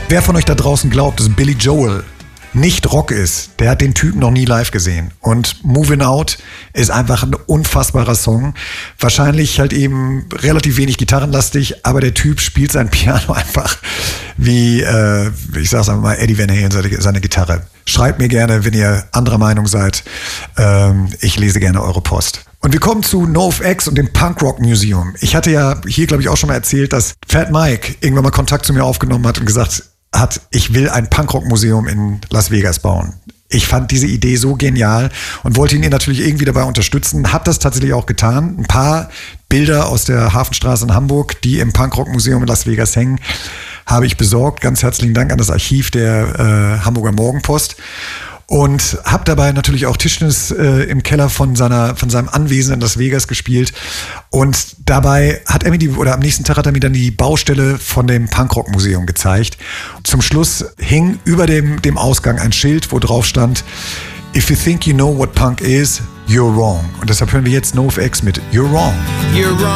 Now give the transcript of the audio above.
Wer von euch da draußen glaubt, dass Billy Joel nicht Rock ist, der hat den Typen noch nie live gesehen. Und Movin' Out ist einfach ein unfassbarer Song. Wahrscheinlich halt eben relativ wenig gitarrenlastig, aber der Typ spielt sein Piano einfach wie, ich sag's einfach mal, Eddie Van Halen seine Gitarre. Schreibt mir gerne, wenn ihr anderer Meinung seid. Ich lese gerne eure Post. Und wir kommen zu NoFX und dem Punk Rock Museum. Ich hatte ja hier, glaube ich, auch schon mal erzählt, dass Fat Mike irgendwann mal Kontakt zu mir aufgenommen hat und gesagt hat, ich will ein Punkrock-Museum in Las Vegas bauen. Ich fand diese Idee so genial und wollte ihn natürlich irgendwie dabei unterstützen. Hab das tatsächlich auch getan. Ein paar Bilder aus der Hafenstraße in Hamburg, die im Punkrock-Museum in Las Vegas hängen, habe ich besorgt. Ganz herzlichen Dank an das Archiv der Hamburger Morgenpost. Und habe dabei natürlich auch Tischtennis im Keller von seinem Anwesen in Las Vegas gespielt. Und dabei hat er mir am nächsten Tag hat er mir dann die Baustelle von dem Punkrock-Museum gezeigt. Zum Schluss hing über dem Ausgang ein Schild, wo drauf stand: If you think you know what punk is, you're wrong. Und deshalb hören wir jetzt NoFX mit You're Wrong. You're wrong.